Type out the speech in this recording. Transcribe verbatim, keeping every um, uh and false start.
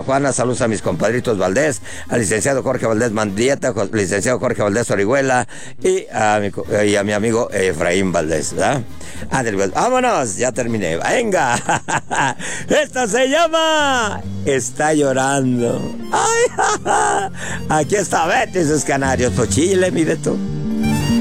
Juana, saludos a mis compadritos Valdés, al licenciado Jorge Valdés Mandieta, licenciado Jorge Valdés Orihuela y a mi, y a mi amigo Efraín Valdés, ¿verdad? Ándale, pues, vámonos, ya terminé, venga. Esta se llama Está llorando. Ay, aquí está Betty y sus canarios, Tochile, mi Beto.